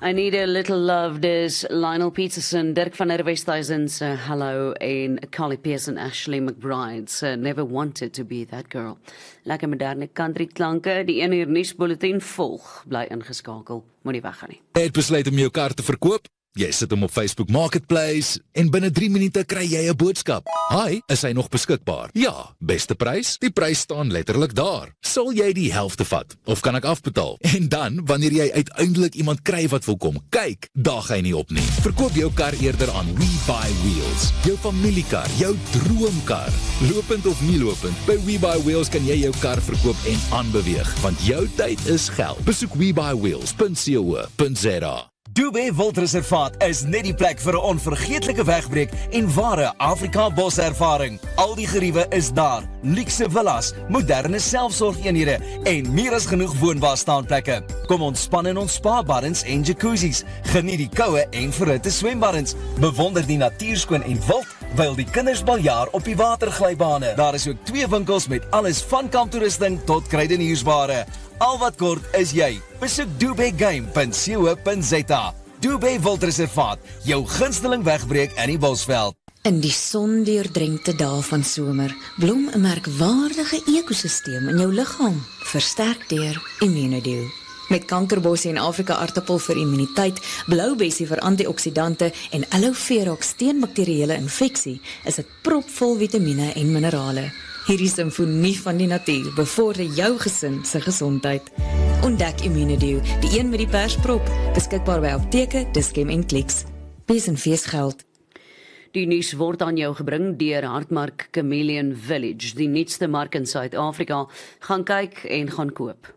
I Need a Little Love, dis Lionel Peterson, Dirk van der Westhuizen se Hello en Carly Pearce en Ashley McBride se Never Wanted to Be That Girl. Lekker moderne country klanke, die 1 uur nuusbulletin volg, bly ingeskakel, moenie weggaan nie. Het besluit om jou kar te verkoop? Jy sit hom op Facebook Marketplace en binne 3 minute kry jy 'n boodskap. Hi, is hy nog beskikbaar? Ja, beste prys? Die prys staan letterlik daar. Sal jy die helfte vat of kan ek afbetaal? En dan, wanneer jy uiteindelik iemand kry wat wil kom kyk, daag hy nie op nie. Verkoop jou kar eerder aan WeBuyWheels. Jou familiekar, jou droomkar. Lopend of nie lopend, by WeBuyWheels kan jy jou kar verkoop en aanbeweeg, want jou tyd is geld. Besoek webuyWheels.co.za. Dubé Wildreservaat is net die plek vir 'n onvergeetlike wegbreek en ware Afrika boservaring. Al die geriewe is daar, luukse villas, moderne selfsorgeenhede en meer as genoeg woonbare staanplekke. Kom ontspan in ons spa-baddens en jacuzzis, geniet die koue en verhitte swembaddens, bewonder die natuurskoon en wild, wyl die kinders baljaar op die waterglybane. Daar is ook 2 winkels met alles van kamptoerusting tot kruideniersware. Al wat kort is jy. Besoek dubégame.co.za. Dubé Wildreservaat, jou gunsteling wegbreek in die Bosveld. In die sondeurdrenkte dae van somer, blom 'n merkwaardige ekosisteem in jou liggaam, versterk deur Immunedio. Met kankerbossie en Afrika aartappel vir immuniteit, bloubessie vir antioksidante en aloe vera teen bakterieële infeksie, is dit propvol vitamiene en minerale. Hierdie simfonie van die natuur bevorder jou gesin se gesondheid. Ontdek Immunedio, die een met die persprop, beskikbaar by apteke, Dischem en Clicks. Wees en feesgeld. Die nuus word aan jou gebring deur Hartmark Chameleon Village, die nuutste mark in Suid-Afrika. Gaan kyk en gaan koop.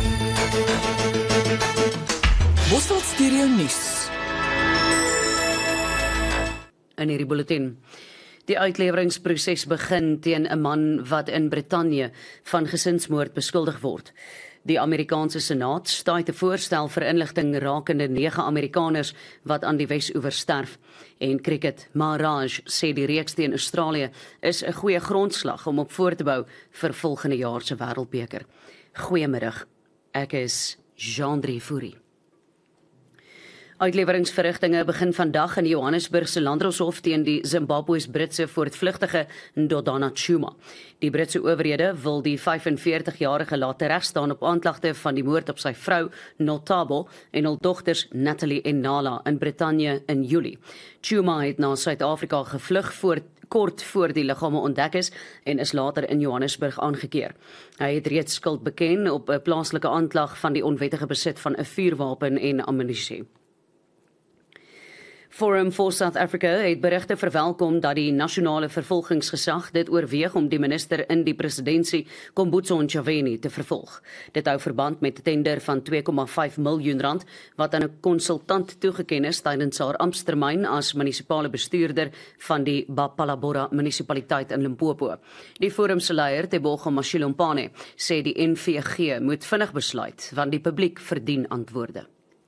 Bosveld Stereo Nuus. In hierdie bulletin. Die uitleweringsproses begin teen 'n man wat in Brittanje van gesinsmoord beskuldig word. Die Amerikaanse Senaat stuit 'n voorstel vir inligting rakende 9 Amerikaners wat aan die Wes-oewer sterf. En cricket, Maharaj sê die reeks teen Australië is 'n goeie grondslag om op voor te bou vir volgende jaar se Wêreldbeker. Goeiemiddag. Ek is Jean-Drie Fourie. Uitleweringsverrigtinge begin vandag in Johannesburg se Landdroshof teen die Zimbabwe's-Britse voortvlugtige Ndodana Chuma. Die Britse owerhede wil die 45-jarige laat teregstaan op aanklagte van die moord op sy vrou Notabo en hul dogters Natalie en Nala in Brittanje in Julie. Chuma het na Suid-Afrika gevlug kort voor die liggame ontdek is en is later in Johannesburg aangekeer. Hy het reeds skuld beken op 'n plaaslike aanklag van die onwettige besit van 'n vuurwapen en ammunisie. Forum for South Africa het berigte verwelkom dat die nasionale vervolgingsgesag dit oorweeg om die minister in die presidentskap, Kombutso Ntshavheni, te vervolg. Dit hou verband met 'n tender van 2,5 miljoen rand wat aan 'n konsultant toegeken is tydens haar amptetermyn as munisipale bestuurder van die Bapalabora munisipaliteit in Limpopo. Die forum se leier, Tebogo Mashilompane, sê die NVG moet vinnig besluit want die publiek verdien antwoorde.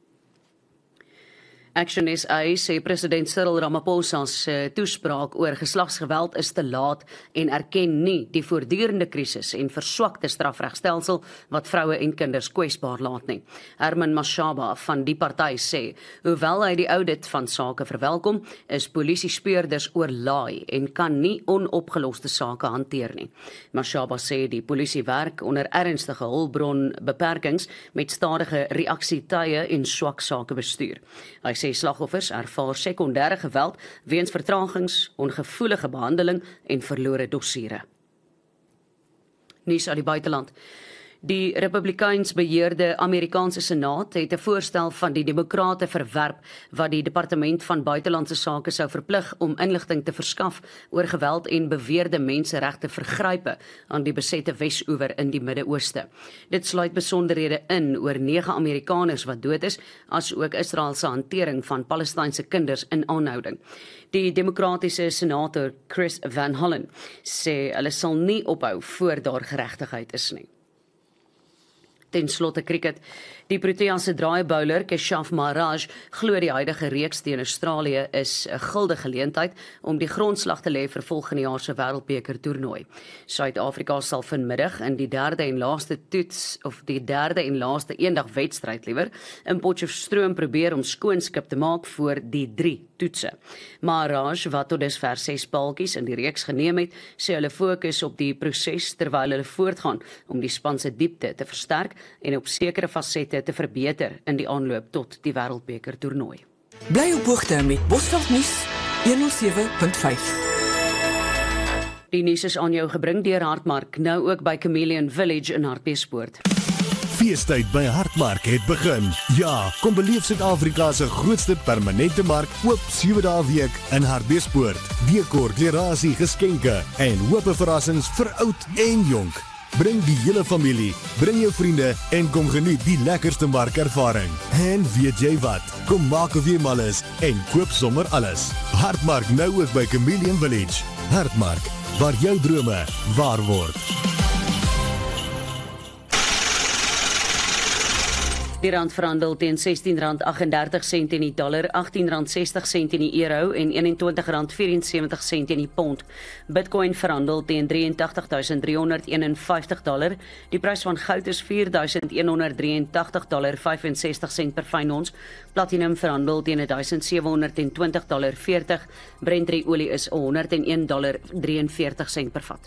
Action SA sê president Cyril Ramaphosa se toespraak oor geslagsgeweld is te laat en erken nie die voortdurende krisis en verswakte strafregstelsel wat vroue en kinders kwesbaar laat nie. Herman Mashaba van die party sê, hoewel hy die audit van sake verwelkom, is polisie-speurders oorlaai en kan nie onopgeloste sake hanteer nie. Mashaba sê die polisie werk onder ernstige hulpbronbeperkings met stadige reaksietye en swak sakebestuur. Hy sê slagoffers ervaar sekondêre geweld weens vertragings, ongevoelige behandeling en verlore dossiere. Nuus uit die buiteland. Die Republikeins beheerde Amerikaanse Senaat het 'n voorstel van die Demokrate verwerp wat die Departement van Buitelandse Sake sou verplig om inligting te verskaf oor geweld en beweerde menseregte vergrype aan die besette Wes-oewer in die Midde-Ooste. Dit sluit besonderhede in oor 9 Amerikaners wat dood is, asook Israel se hantering van Palestynse kinders in aanhouding. Die demokratiese senator Chris Van Hollen sê hulle sal nie ophou voor daar geregtigheid is nie. Ten slotte cricket. Die Proteas se draaibouler Keshav Maharaj glo die huidige reeks teen Australië is 'n guldige geleentheid om die grondslag te lê vir volgende jaar se Wêreldbeker toernooi. Suid-Afrika sal vanmiddag in die derde en laaste eendagwedstryd liewer in Potchefstroom probeer om skoonskip te maak voor die 3 toetse. Maharaj, wat tot dusver 6 paaltjies in die reeks geneem het, sê hulle fokus op die proses terwyl hulle voortgaan om die span se diepte te versterk en op sekere fasette te verbeter in die aanloop tot die Wêreldbeker toernooi. Bly op hoogte met Bosveld nuus 107.5. Die nuus is aan jou gebring deur Hartmark, nou ook by Chameleon Village in Hartbeespoort. Feestyd by Hartmark het begin. Ja, kom beleef Suid-Afrika se grootste permanente mark oop 7 dae week in Hartbeespoort. Dekor, klerasie, geskenke en hoop verrassings vir oud en jonk. Bring die hele familie, bring jou vriende en kom geniet die lekkerste markervaring. En weet jy wat? Kom maak of jy mal is en koop sommer alles. Hartmark nou ook by Chameleon Village. Hartmark, waar jou drome waar word. Die rand verhandel teen R16.38 in die dollar, R18.60 in die euro en R21.74 in die pond. Bitcoin verhandel teen $83,351. Die prys van goud is $4,183.65 per fyn ons. Platinum verhandel teen $1,720.40. Brent olie is $101.43 per vat.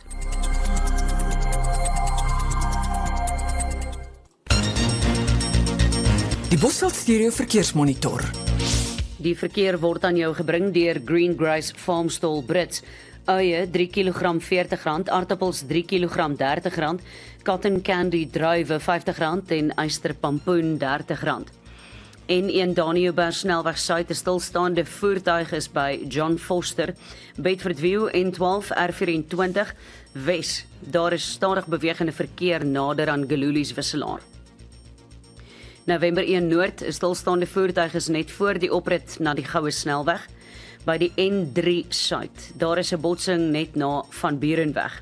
Die Bosveld Stereo Verkeersmonitor. Die verkeer word aan jou gebring deur Green Grace Farmstall Brits. Uie 3 kg R40, aartappels 3 kg R30, cotton candy druiwe R50 en ysterpampoen R30. N1 Daniëlberg snelweg suid, 'n stilstaande voertuig is by John Foster, Bedford View N12 R24 Wes. Daar is stadig bewegende verkeer nader aan Gelulies wisselaar. November 1 Noord, 'n stilstaande voertuig is net voor die oprit na die Goue snelweg by die N3 Suid. Daar is 'n botsing net na Van Burenweg.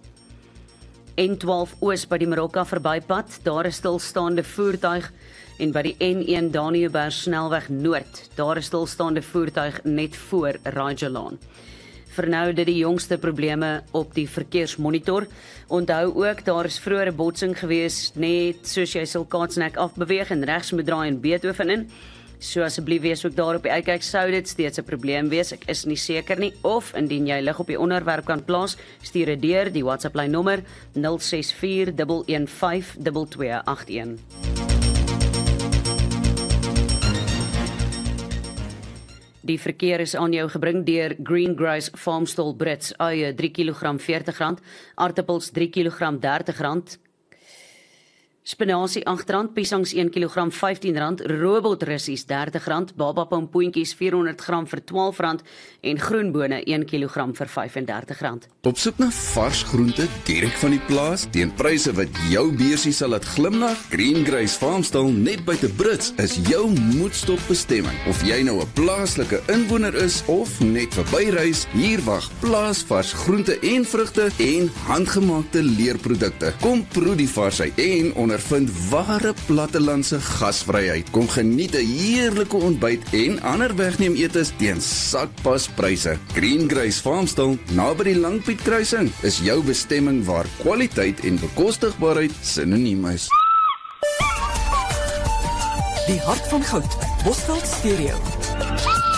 N12 Oos by die Marokka verbypad, daar is stilstaande voertuig en by die N1 Daniëlberg snelweg Noord, daar is stilstaande voertuig net voor Rajalaan. Vir nou dit die jongste probleme op die verkeersmonitor. Onthou ook, daar is vroeër 'n botsing gewees, net soos jy sal Kaatsnek afbeweeg en regs moet draai in Beethoven in. So asseblief wees ook daar op die uitkyk, sou dit steeds 'n probleem wees. Ek is nie seker nie, of indien jy lig op die onderwerp kan plaas, stuur dit deur die WhatsApp lyn nommer 0641152281. Die verkeer is aan jou gebring deur Green Grace Farmstall Brits. Uie 3 kg R40, aartappels 3 kg R30, spinasie R8, piesangs 1 kg R15, robotrussies R30, babapompoentjies 400 gram vir R12 en groenbone 1 kg vir R35. Op soek na vars groente direk van die plaas teen pryse wat jou beursie sal laat glimlag? Green Grace Farmstall net buite Brits is jou moedstop bestemming. Of jy nou 'n plaaslike inwoner is of net verbyreis, hier wag plaasvars groente en vrugte en handgemaakte leerprodukte. Kom proe die varsheid en ondervind ware plattelandse gasvryheid. Kom geniet 'n heerlike ontbyt en ander wegneem etes teen sakpaspryse. Green Grace Farmstall naby die Langpiet kruising is jou bestemming waar kwaliteit en bekostigbaarheid sinoniem is. Die hart van goud, Bosveld Stereo.